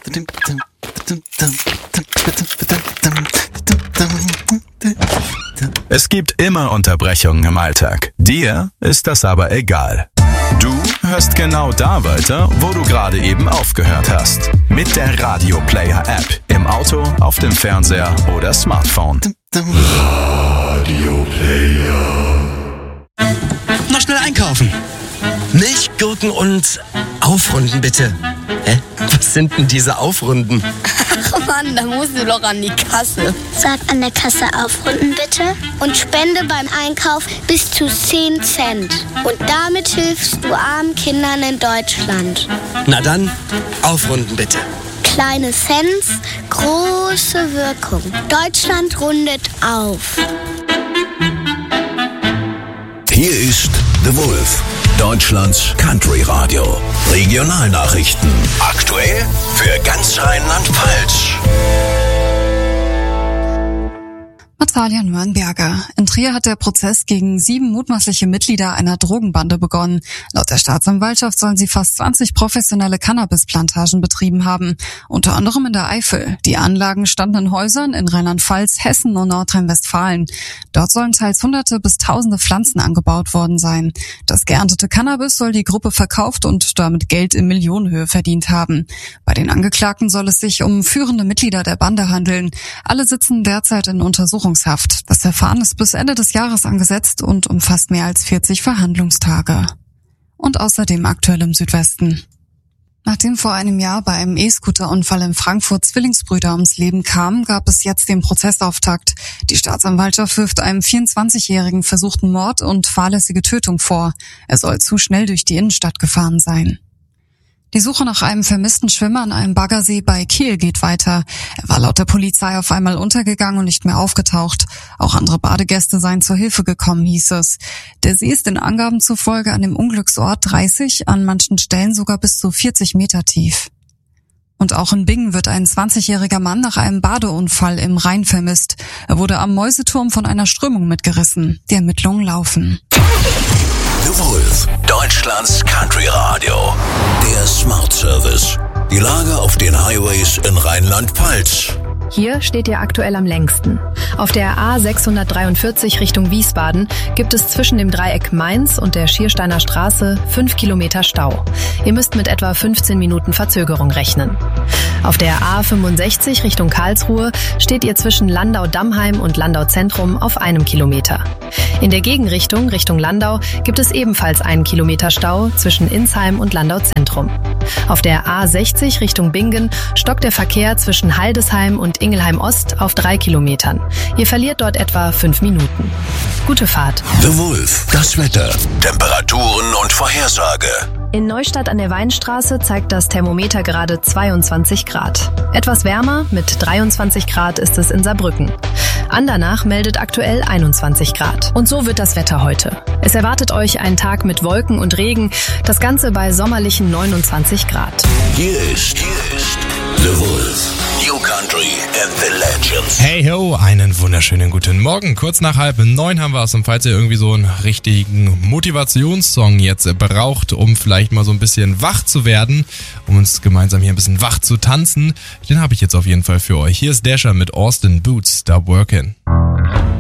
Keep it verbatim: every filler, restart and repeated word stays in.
Es gibt immer Unterbrechungen im Alltag. Dir ist das aber egal. Du hörst genau da weiter, wo du gerade eben aufgehört hast. Mit der Radio Player App. Im Auto, auf dem Fernseher oder Smartphone. Radio Player. Noch schnell einkaufen. Milch, Gurken und Aufrunden bitte. Hä? Was sind denn diese Aufrunden? Ach Mann, da musst du doch an die Kasse. Sag an der Kasse aufrunden bitte und spende beim Einkauf bis zu zehn Cent. Und damit hilfst du armen Kindern in Deutschland. Na dann, aufrunden bitte. Kleine Cents, große Wirkung. Deutschland rundet auf. Hier ist The Wolf, Deutschlands Country Radio. Regionalnachrichten. Aktuell für ganz Rheinland-Pfalz. Natalia Nürnberger. In Trier hat der Prozess gegen sieben mutmaßliche Mitglieder einer Drogenbande begonnen. Laut der Staatsanwaltschaft sollen sie fast zwanzig professionelle Cannabisplantagen betrieben haben, unter anderem in der Eifel. Die Anlagen standen in Häusern in Rheinland-Pfalz, Hessen und Nordrhein-Westfalen. Dort sollen teils hunderte bis tausende Pflanzen angebaut worden sein. Das geerntete Cannabis soll die Gruppe verkauft und damit Geld in Millionenhöhe verdient haben. Bei den Angeklagten soll es sich um führende Mitglieder der Bande handeln. Alle sitzen derzeit in Untersuchungshaft. Das Verfahren ist bis Ende des Jahres angesetzt und umfasst mehr als vierzig Verhandlungstage. Und außerdem aktuell im Südwesten. Nachdem vor einem Jahr bei einem E-Scooter-Unfall in Frankfurt Zwillingsbrüder ums Leben kamen, gab es jetzt den Prozessauftakt. Die Staatsanwaltschaft wirft einem vierundzwanzigjährigen versuchten Mord und fahrlässige Tötung vor. Er soll zu schnell durch die Innenstadt gefahren sein. Die Suche nach einem vermissten Schwimmer an einem Baggersee bei Kiel geht weiter. Er war laut der Polizei auf einmal untergegangen und nicht mehr aufgetaucht. Auch andere Badegäste seien zur Hilfe gekommen, hieß es. Der See ist den Angaben zufolge an dem Unglücksort dreißig, an manchen Stellen sogar bis zu vierzig Meter tief. Und auch in Bingen wird ein zwanzigjähriger Mann nach einem Badeunfall im Rhein vermisst. Er wurde am Mäuseturm von einer Strömung mitgerissen. Die Ermittlungen laufen. The Wolf, Deutschlands Country Radio. Der Smart Service. Die Lage auf den Highways in Rheinland-Pfalz. Hier steht ihr aktuell am längsten. Auf der A sechshundertdreiundvierzig Richtung Wiesbaden gibt es zwischen dem Dreieck Mainz und der Schiersteiner Straße fünf Kilometer Stau. Ihr müsst mit etwa fünfzehn Minuten Verzögerung rechnen. Auf der A fünfundsechzig Richtung Karlsruhe steht ihr zwischen Landau-Dammheim und Landau-Zentrum auf einem Kilometer. In der Gegenrichtung, Richtung Landau, gibt es ebenfalls einen Kilometer Stau zwischen Insheim und Landau-Zentrum. Auf der A sechzig Richtung Bingen stockt der Verkehr zwischen Haldesheim und Ingelheim-Ost auf drei Kilometern. Ihr verliert dort etwa fünf Minuten. Gute Fahrt. The Wolf, das Wetter, Temperaturen und Vorhersage. In Neustadt an der Weinstraße zeigt das Thermometer gerade zweiundzwanzig Grad. Etwas wärmer, mit dreiundzwanzig Grad ist es in Saarbrücken. Andernach meldet aktuell einundzwanzig Grad. Und so wird das Wetter heute. Es erwartet euch ein Tag mit Wolken und Regen, das Ganze bei sommerlichen neunundzwanzig Grad. Hier ist, hier ist The Wolf. New Country and the Legends. Hey ho, einen wunderschönen guten Morgen. Kurz nach halb neun haben wir es. Und falls ihr irgendwie so einen richtigen Motivationssong jetzt braucht, um vielleicht mal so ein bisschen wach zu werden, um uns gemeinsam hier ein bisschen wach zu tanzen, den habe ich jetzt auf jeden Fall für euch. Hier ist Dasher mit Austin Boots, Stop Workin'.